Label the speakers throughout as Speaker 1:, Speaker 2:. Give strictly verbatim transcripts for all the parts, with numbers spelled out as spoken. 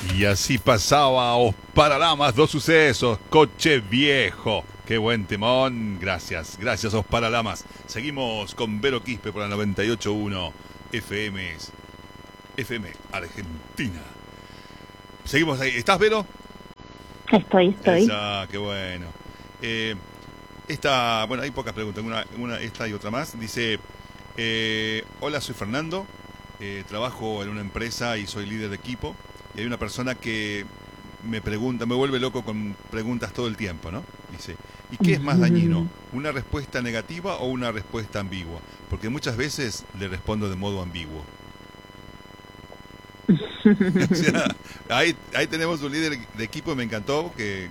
Speaker 1: Y así pasaba Os Paralamas, dos sucesos, Coche Viejo. Qué buen temón, gracias, gracias Os Paralamas. Seguimos con Vero Quispe por la noventa y ocho punto uno F M, F M Argentina. Seguimos ahí, ¿estás, Vero?
Speaker 2: Estoy, estoy.
Speaker 1: Esa, qué bueno. Eh, esta, bueno, hay pocas preguntas, una, una, esta y otra más. Dice, eh, hola, soy Fernando, eh, trabajo en una empresa y soy líder de equipo. Y hay una persona que me pregunta, me vuelve loco con preguntas todo el tiempo, ¿no? Dice, ¿y qué es más dañino? ¿Una respuesta negativa o una respuesta ambigua? Porque muchas veces le respondo de modo ambiguo. O sea, ahí, ahí tenemos un líder de equipo y me encantó que...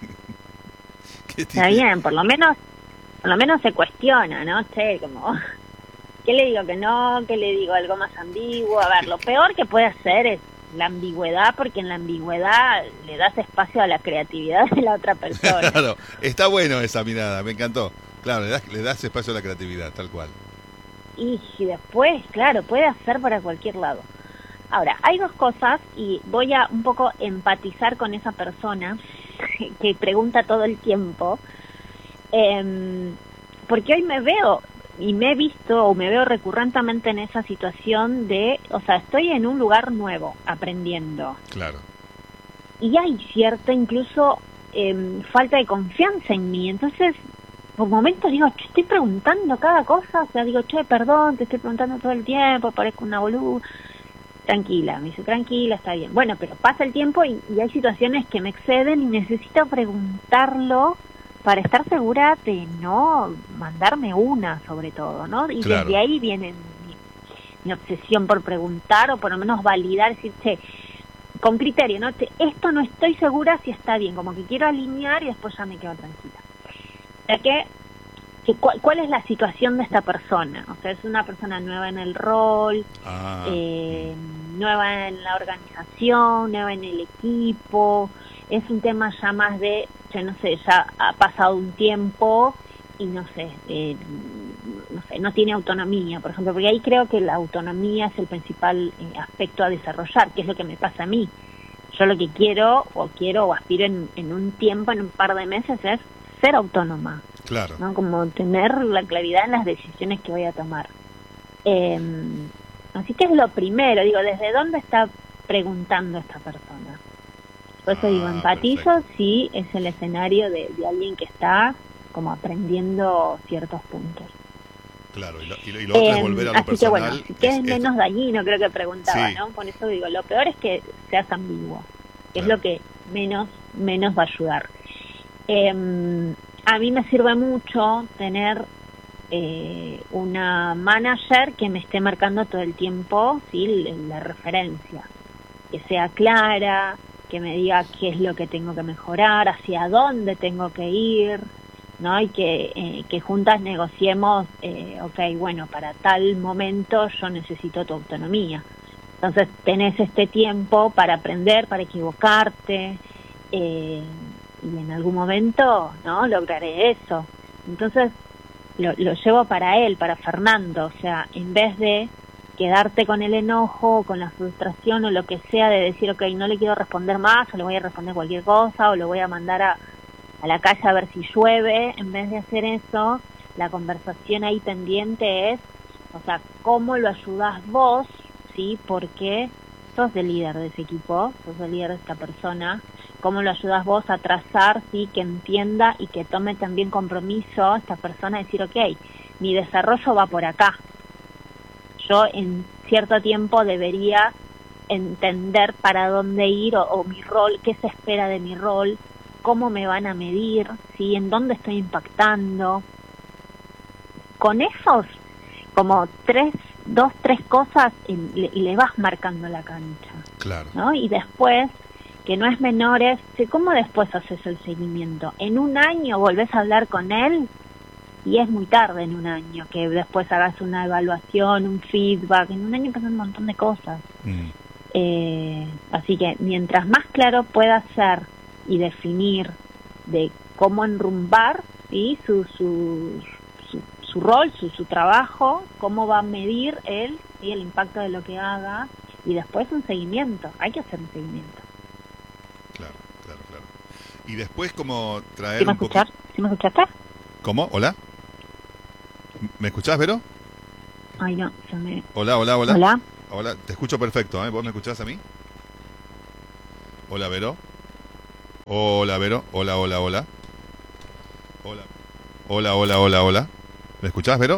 Speaker 1: que
Speaker 2: Está bien, por lo menos por lo menos se cuestiona, ¿no? Che, como... ¿Qué le digo que no? ¿Qué le digo algo más ambiguo? A ver, lo peor que puede hacer es la ambigüedad, porque en la ambigüedad le das espacio a la creatividad de la otra persona.
Speaker 1: Claro, está bueno esa mirada, me encantó. Claro, le das, le das espacio a la creatividad, tal cual.
Speaker 2: Y después, claro, puede hacer para cualquier lado. Ahora, hay dos cosas, y voy a un poco empatizar con esa persona que pregunta todo el tiempo, eh, porque hoy me veo... y me he visto o me veo recurrentemente en esa situación de, o sea, estoy en un lugar nuevo, aprendiendo.
Speaker 1: Claro.
Speaker 2: Y hay cierta incluso eh, falta de confianza en mí. Entonces, por momentos digo, che, estoy preguntando cada cosa, o sea, digo, che, perdón, te estoy preguntando todo el tiempo, parezco una boluda. Tranquila, me dice, tranquila, está bien. Bueno, pero pasa el tiempo y, y hay situaciones que me exceden y necesito preguntarlo para estar segura de no mandarme una, sobre todo, ¿no? Y claro, desde ahí viene mi, mi obsesión por preguntar o por lo menos validar, decir, che, con criterio, ¿no? Che, esto no estoy segura si está bien, como que quiero alinear y después ya me quedo tranquila. O sea que, que ¿cuál, ¿cuál es la situación de esta persona? O sea, es una persona nueva en el rol, ah. eh, nueva en la organización, nueva en el equipo, es un tema ya más de... no sé, ya ha pasado un tiempo y no sé, eh, no sé, no tiene autonomía, por ejemplo, porque ahí creo que la autonomía es el principal eh, aspecto a desarrollar, que es lo que me pasa a mí. Yo lo que quiero, o quiero, o aspiro en, en un tiempo, en un par de meses, es ser autónoma.
Speaker 1: Claro.
Speaker 2: ¿No? Como tener la claridad en las decisiones que voy a tomar. Eh, así que es lo primero, digo, ¿desde dónde está preguntando esta persona? Por eso ah, digo, empatizo perfecto. Si es el escenario de, de alguien que está como aprendiendo ciertos puntos.
Speaker 1: Claro, y lo, y lo, y lo otro eh, es volver a lo
Speaker 2: así
Speaker 1: personal.
Speaker 2: Que bueno, que es, es menos
Speaker 1: es...
Speaker 2: dañino, creo que preguntaba,
Speaker 1: sí.
Speaker 2: ¿no? Por eso digo, lo peor es que seas ambiguo, que claro. Es lo que menos, menos va a ayudar. Eh, a mí me sirve mucho tener eh, una manager que me esté marcando todo el tiempo, ¿sí? La referencia, que sea clara, que me diga qué es lo que tengo que mejorar, hacia dónde tengo que ir, ¿no? Y que, eh, que juntas negociemos, eh, ok, bueno, para tal momento yo necesito tu autonomía. Entonces tenés este tiempo para aprender, para equivocarte, eh, y en algún momento, ¿no? Lograré eso. Entonces lo, lo llevo para él, para Fernando, o sea, en vez de quedarte con el enojo, con la frustración o lo que sea de decir, ok, no le quiero responder más, o le voy a responder cualquier cosa, o lo voy a mandar a, a la calle a ver si llueve, en vez de hacer eso, la conversación ahí pendiente es, o sea, ¿cómo lo ayudás vos? ¿Sí? Porque sos el líder de ese equipo, sos el líder de esta persona, ¿cómo lo ayudás vos a trazar, sí, que entienda y que tome también compromiso esta persona, decir, ok, mi desarrollo va por acá? Yo en cierto tiempo debería entender para dónde ir o, o mi rol, qué se espera de mi rol, cómo me van a medir, ¿sí? En dónde estoy impactando. Con esos, como tres, dos, tres cosas, le, le vas marcando la cancha.
Speaker 1: Claro.
Speaker 2: ¿No? Y después, que no es menor, es, ¿cómo después haces el seguimiento? En un año volvés a hablar con él, y es muy tarde en un año que después hagas una evaluación, un feedback. En un año pasan un montón de cosas. Mm. Eh, así que mientras más claro pueda ser y definir de cómo enrumbar, ¿sí? su, su, su, su rol, su, su trabajo, cómo va a medir él, ¿sí? El impacto de lo que haga, y después un seguimiento. Hay que hacer un seguimiento.
Speaker 1: Y después como traer
Speaker 2: ¿Sí me
Speaker 1: un poquito...
Speaker 2: escuchar? ¿Sí me escuchaste?
Speaker 1: ¿Cómo? ¿Hola? ¿Me escuchás, Vero?
Speaker 2: Ay, no, se me...
Speaker 1: Hola, hola, hola.
Speaker 2: Hola.
Speaker 1: Hola, te escucho perfecto, ¿eh? ¿Vos me escuchás a mí? Hola, Vero. Hola, Vero. Hola, hola, hola. Hola. Hola, hola, hola, hola. ¿Me escuchás, Vero?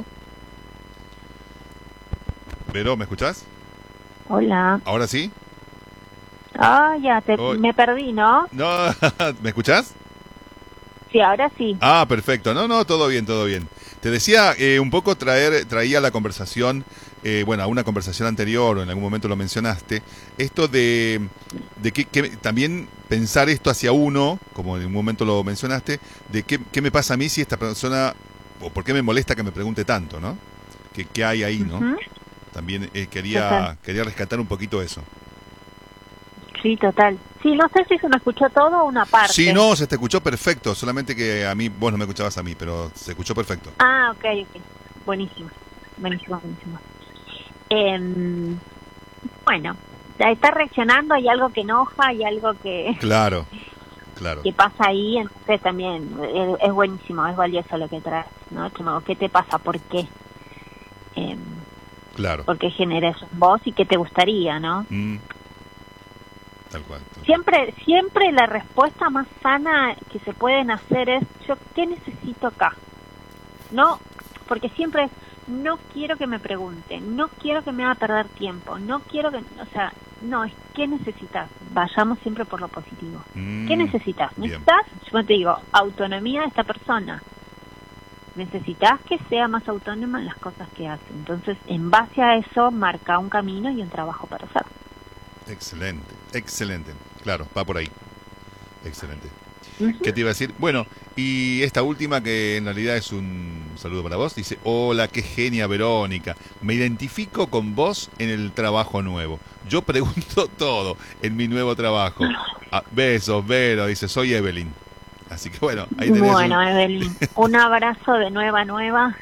Speaker 1: Vero, ¿me escuchás?
Speaker 2: Hola.
Speaker 1: ¿Ahora sí?
Speaker 2: Ah, ya, te,
Speaker 1: Oh,
Speaker 2: me perdí, ¿no?
Speaker 1: no, ¿me escuchás?
Speaker 2: Sí, ahora sí.
Speaker 1: Ah, perfecto. No, no, todo bien, todo bien. Te decía eh, un poco traer, traía la conversación, eh, bueno, a una conversación anterior o en algún momento lo mencionaste, esto de, de que, que también pensar esto hacia uno, como en un momento lo mencionaste, de qué, qué me pasa a mí si esta persona, o por qué me molesta que me pregunte tanto, ¿no? ¿Qué, qué hay ahí, no?
Speaker 2: Ujú.
Speaker 1: También eh,
Speaker 2: Total.
Speaker 1: quería, quería rescatar un poquito eso.
Speaker 2: Sí, total. Sí, no sé si se me escuchó todo o una
Speaker 1: Sí,
Speaker 2: parte.
Speaker 1: no, se te escuchó perfecto, solamente que a mí, vos no me escuchabas a mí, pero se escuchó perfecto.
Speaker 2: Ah, ok, ok. Buenísimo. Buenísimo, buenísimo. Em, bueno, ya está reaccionando, hay algo que enoja, hay algo que,
Speaker 1: Claro, claro.
Speaker 2: que pasa ahí, entonces también es, es buenísimo, es valioso lo que traes, ¿no? Como, ¿qué te pasa? ¿Por qué? Em,
Speaker 1: Claro.
Speaker 2: ¿Por qué genera eso en vos y qué te gustaría, no?
Speaker 1: Mm, tal cual, tal cual.
Speaker 2: Siempre, siempre la respuesta más sana que se pueden hacer es, yo, ¿qué necesito acá? No, porque siempre es, no quiero que me pregunten, no quiero que me haga perder tiempo, no quiero que, o sea, no, es ¿qué necesitas? Vayamos siempre por lo positivo.
Speaker 1: Mm,
Speaker 2: ¿Qué necesitas?
Speaker 1: bien.
Speaker 2: ¿Necesitas? Yo te digo, autonomía de esta persona. Necesitas que sea más autónoma en las cosas que hace. Entonces, en base a eso, marca un camino y un trabajo para hacer.
Speaker 1: Excelente, excelente. Claro, va por ahí. Excelente.
Speaker 2: Ujú.
Speaker 1: ¿Qué te iba a decir? Bueno, y esta última que en realidad es un saludo para vos, dice, hola, qué genia Verónica, me identifico con vos en el trabajo nuevo. Yo pregunto todo en mi nuevo trabajo. Ah, besos, Vero, dice, soy Evelyn. Así que bueno, ahí tenés un...
Speaker 2: Bueno, Evelyn, un abrazo de nueva a nueva.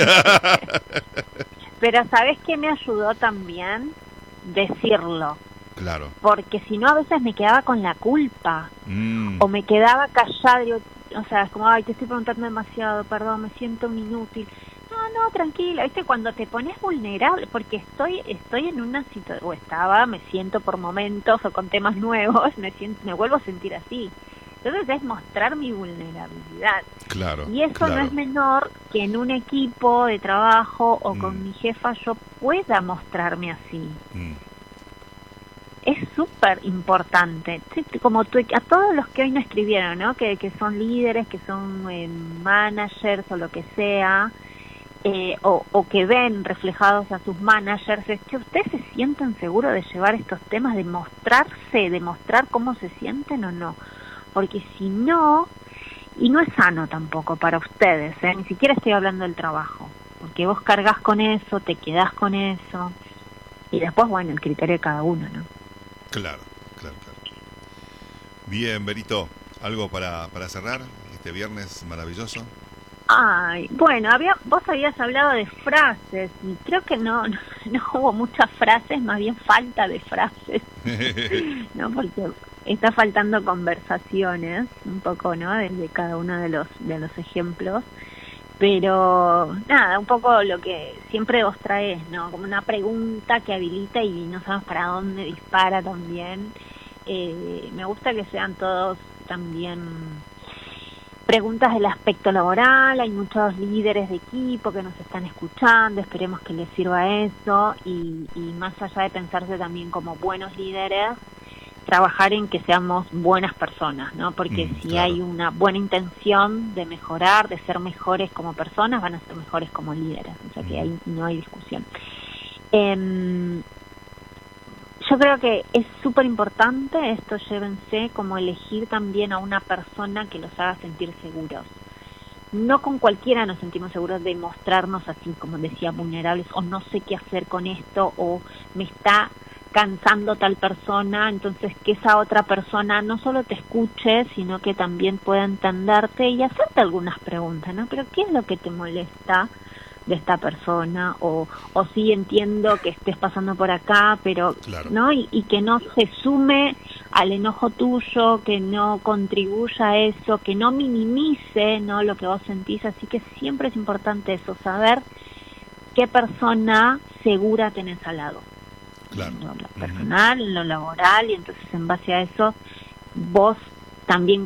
Speaker 2: Pero ¿sabés qué me ayudó también? Decirlo.
Speaker 1: Claro.
Speaker 2: Porque si no, a veces me quedaba con la culpa.
Speaker 1: Mm,
Speaker 2: O me quedaba callada, digo, o sea, es como, ay, te estoy preguntando demasiado, perdón, me siento un inútil. No, no, tranquila, ¿viste? Cuando te pones vulnerable, porque estoy estoy en una situación, o estaba, me siento por momentos, o con temas nuevos, me siento, me vuelvo a sentir así. Entonces es mostrar mi vulnerabilidad.
Speaker 1: claro,
Speaker 2: Y eso
Speaker 1: claro.
Speaker 2: no es menor que en un equipo de trabajo o con
Speaker 1: Mm,
Speaker 2: mi jefa yo pueda mostrarme así.
Speaker 1: mm,
Speaker 2: Es súper importante. Sí, como tú, a todos los que hoy no escribieron, ¿no? Que, que son líderes, que son eh, managers o lo que sea, eh, o, o que ven reflejados a sus managers, es que ustedes se sienten seguros de llevar estos temas, de mostrarse, de mostrar cómo se sienten o no. Porque si no, y no es sano tampoco para ustedes, ¿eh? Ni siquiera estoy hablando del trabajo, porque vos cargas con eso, te quedás con eso, y después, bueno, el criterio de cada uno, ¿no?
Speaker 1: claro, claro, claro. Bien, Berito, ¿algo para, para cerrar este viernes maravilloso?
Speaker 2: Ay, bueno, había, vos habías hablado de frases y creo que no, no, no hubo muchas frases, más bien falta de frases, ¿no? Porque está faltando conversaciones, un poco, ¿no? De, de cada uno de los de los ejemplos, pero nada, un poco lo que siempre vos traes, ¿no? Como una pregunta que habilita y no sabemos para dónde dispara también. Eh, me gusta que sean todos también preguntas del aspecto laboral, hay muchos líderes de equipo que nos están escuchando, esperemos que les sirva eso y, y más allá de pensarse también como buenos líderes, trabajar en que seamos buenas personas, ¿no? Porque
Speaker 1: Mm,
Speaker 2: si
Speaker 1: claro.
Speaker 2: hay una buena intención de mejorar, de ser mejores como personas, van a ser mejores como líderes, o sea que
Speaker 1: Mm,
Speaker 2: ahí no hay discusión. Eh, Yo creo que es súper importante, esto llévense, como elegir también a una persona que los haga sentir seguros. No con cualquiera nos sentimos seguros de mostrarnos así, como decía, vulnerables, o no sé qué hacer con esto, o me está cansando tal persona, entonces que esa otra persona no solo te escuche, sino que también pueda entenderte y hacerte algunas preguntas, ¿no? Pero ¿qué es lo que te molesta? de esta persona, o, o sí entiendo que estés pasando por acá, pero
Speaker 1: claro.
Speaker 2: ¿no? Y, y que no se sume al enojo tuyo, que no contribuya a eso, que no minimice, ¿no?, lo que vos sentís. Así que siempre es importante eso, saber qué persona segura tenés al lado.
Speaker 1: Claro.
Speaker 2: En lo personal, en lo laboral, y entonces en base a eso vos también